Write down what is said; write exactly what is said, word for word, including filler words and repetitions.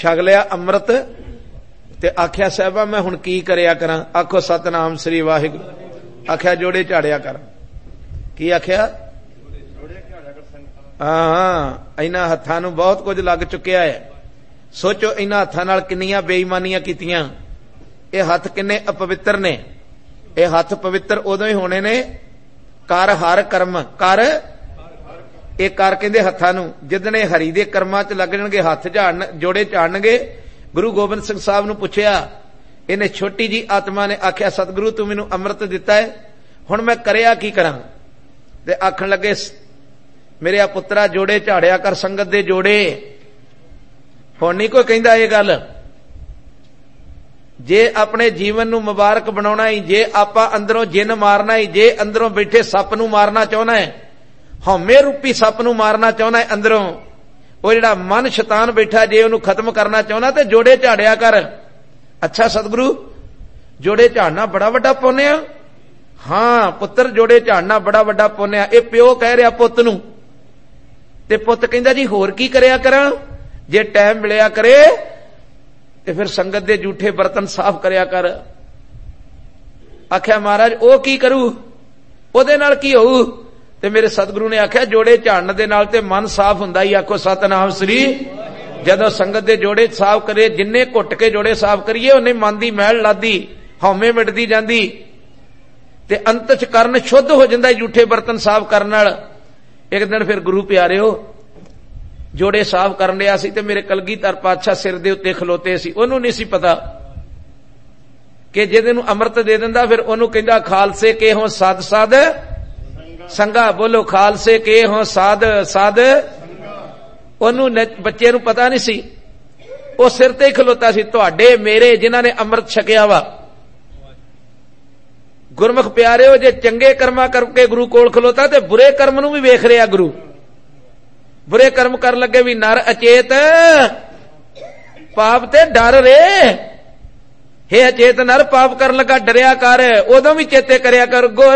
छक लिया अमृत ते आख्या साहिबा मैं हुण की करया करां। आखो सतनाम श्री वाहिगुरू। आख्या जोड़े झाड़िया कर। की आख्या? हाँ, इन्हां हत्थां नूं बहुत कुछ लग चुकिया है। सोचो इन्हां हत्थां नाल किन्नियां बेईमानियां कीतियां। ये हत्थ किन्ने अपवित्र ने। ये हत्थ पवित्र उदों ही होने ने कर हर कर्म कर। ये कर कहंदे हत्थां नूं जिदने हरि दे कर्मां च लग जाणगे हत्थ झाड़न जोड़े झाड़नगे। गुरु गोबिंद सिंह साहब नूं पुछया, इन्हें छोटी जी आत्मा ने आख्या सतगुरु तू मैनूं अमृत दिता है, हुण मैं करया की करां? ते आखण लगे मेरे पुत्रा जोड़े झाड़िया कर संगत दे जोड़े। हुण नहीं कोई कहिंदा ये गल। जे अपने जीवन नूं मुबारक बनाउणा ही, जे आपां अंदरों जिन मारना ही, जे अंदरों बैठे सप नूं मारना चाहुंदा है, हौमे रूपी सप नूं मारना चाहुंदा है अंदरों, वो जिहड़ा मन शैतान बैठा जे उहनूं खत्म करना चाहुंदा ते जोड़े झाड़िया कर। अच्छा सतगुरु जोड़े झाड़ना बड़ा वड्डा पुण्य आ? हां पुत्र जोड़े झाड़ना बड़ा वड्डा पुण्य आ। ये प्यो कह रहा पुत्त नूं ते पुत्त कहंदा जी होर की करया करां? जे टाइम मिलिया करे ते फिर संगत दे झूठे बर्तन साफ करया कर। आख्या महाराज ओ की करूं, ओदे नाल की होऊ? ते मेरे सतगुरु ने आख्या जोड़े झाड़न दे नाल ते मन साफ हुंदा ही। आखो सतनाम श्री। जदों संगत दे जोड़े साफ करे, जिन्ने घुट के जोड़े साफ करिए उन्ने मन दी मैल लादी, हौमे मिटदी जांदी ते अंत च करन शुद्ध हो जांदा झूठे बर्तन साफ करन नाल। एक दिन फिर गुरु प्यारिओ जोड़े साफ करन लिया सी ते मेरे कलगीधर पातशाह सिर दे उत्ते खलोते सी। ओनू नहीं सी पता कि जिहदे नूं अमृत दे दिंदा फिर ओनू कहंदा खालसे के हो सद सद संगा। बोलो खालसे के हो सद सद। ओनू बच्चे नूं पता नहीं सी, ओ सिर ते ही खलोता सी। तुहाडे मेरे जिन्हां ने अमृत छकिया वा गुरमुख प्यारिओ, जे चंगे कर्मा करके गुरु कोल खलोता ते बुरे कर्म नूं भी वेख रिहा गुरु। बुरे कर्म कर लगे भी नर अचेत पाप ते डर रे। हे अचेत नर पाप कर लगा डरिया कर, उदों भी चेते करया कर।